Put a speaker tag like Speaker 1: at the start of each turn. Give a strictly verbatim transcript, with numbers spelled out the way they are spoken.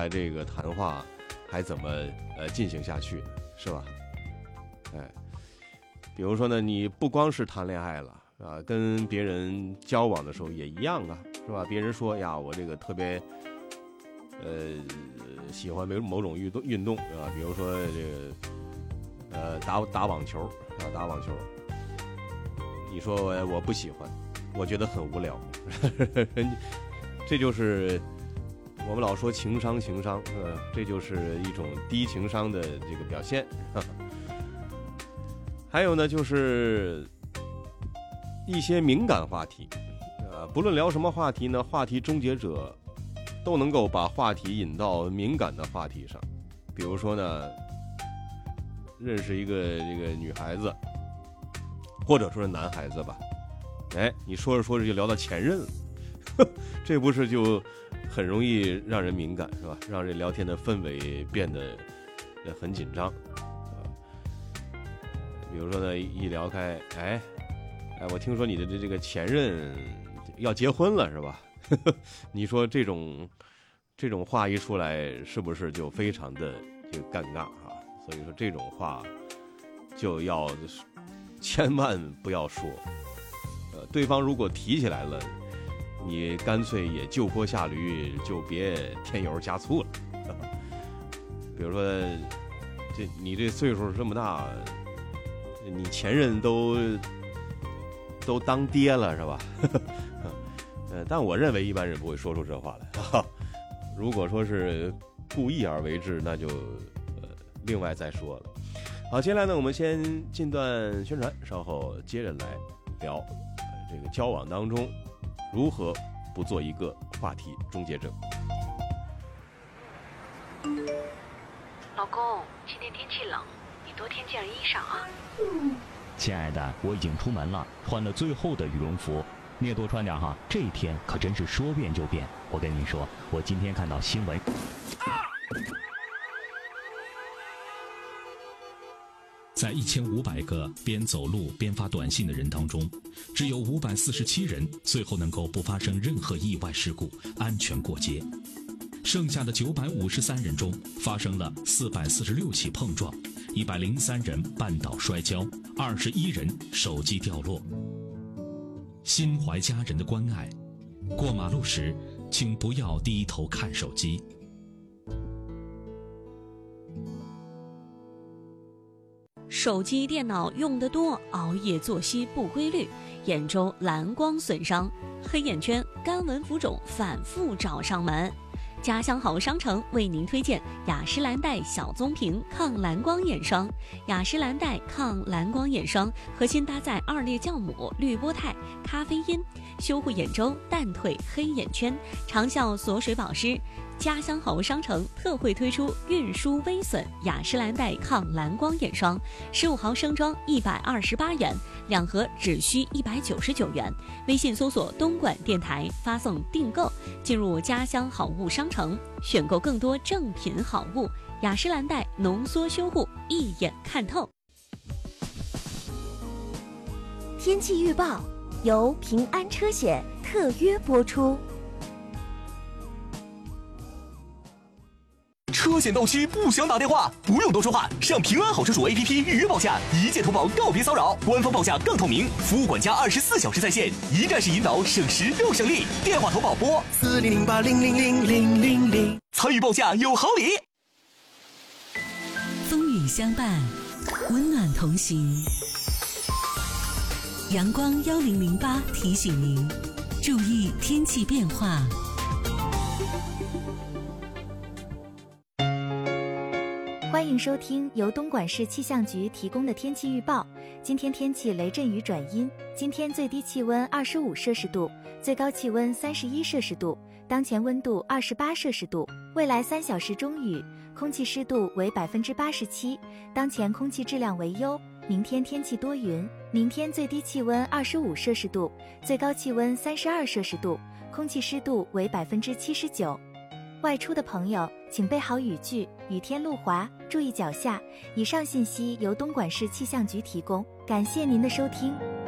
Speaker 1: 来这个谈话还怎么呃进行下去，是吧？哎，比如说呢，你不光是谈恋爱了啊，跟别人交往的时候也一样啊，是吧？别人说呀，我这个特别呃喜欢某某种运动运动啊，比如说这个呃打打网球啊，打网球，你说我我不喜欢，我觉得很无聊，这就是我们老说情商情商，呃，这就是一种低情商的这个表现。还有呢，就是一些敏感话题，呃，不论聊什么话题呢，话题终结者都能够把话题引到敏感的话题上。比如说呢，认识一个这个女孩子，或者说是男孩子吧，哎，你说着说着就聊到前任了，这不是就很容易让人敏感，是吧？让这聊天的氛围变得很紧张。比如说呢，一聊开，哎，哎，我听说你的这这个前任要结婚了，是吧？你说这种这种话一出来，是不是就非常的这个尴尬啊？所以说这种话就要千万不要说。呃，对方如果提起来了，你干脆也就坡下驴，就别添油加醋了。比如说，这你这岁数这么大。你前任都都当爹了是吧？呃，但我认为一般人不会说出这话来。如果说是故意而为之，那就呃另外再说了。好，接下来呢，我们先进段宣传，稍后接着来聊、呃、这个交往当中如何不做一个话题终结者。
Speaker 2: 老公，今天天气冷。多添件衣裳啊！
Speaker 3: 亲爱的，我已经出门了，穿了最厚的羽绒服，你也多穿点哈。这一天可真是说变就变。我跟你说，我今天看到新闻，
Speaker 4: 在一千五百个边走路边发短信的人当中，只有五百四十七人最后能够不发生任何意外事故，安全过街。剩下的九百五十三人中，发生了四百四十六起碰撞，一百零三人绊倒摔跤，二十一人手机掉落。心怀家人的关爱，过马路时请不要低头看手机。
Speaker 5: 手机、电脑用得多，熬夜作息不规律，眼周蓝光损伤，黑眼圈、干纹浮肿反复找上门。家乡好商城为您推荐雅诗兰黛小棕瓶抗蓝光眼霜。雅诗兰黛抗蓝光眼霜核心搭载二裂酵母、绿波肽、咖啡因，修护眼周、淡褪黑眼圈，长效锁水保湿。家乡好商城特惠推出运输微损雅诗兰黛抗蓝光眼霜，十五毫升装一百二十八元，两盒只需一百九十九元。微信搜索东莞电台，发送订购，进入家乡好物商城，选购更多正品好物。雅诗兰黛浓缩修护，一眼看透。
Speaker 6: 天气预报由平安车险特约播出。
Speaker 7: 车险到期不想打电话，不用多说话，上平安好车主 A P P 预约报价，一键投保，告别骚扰，官方报价更透明，服务管家二十四小时在线，一站式引导，省时又省力。电话投保拨四零零八零零零零零零，参与报价有好礼。
Speaker 8: 风雨相伴，温暖同行。阳光幺零零八提醒您，注意天气变化。
Speaker 6: 欢迎收听由东莞市气象局提供的天气预报。今天天气雷阵雨转阴，今天最低气温二十五摄氏度，最高气温三十一摄氏度，当前温度二十八摄氏度。未来三小时中雨，空气湿度为百分之八十七，当前空气质量为优。明天天气多云，明天最低气温二十五摄氏度，最高气温三十二摄氏度，空气湿度为百分之七十九。外出的朋友请备好雨具，雨天路滑，注意脚下。以上信息由东莞市气象局提供，感谢您的收听。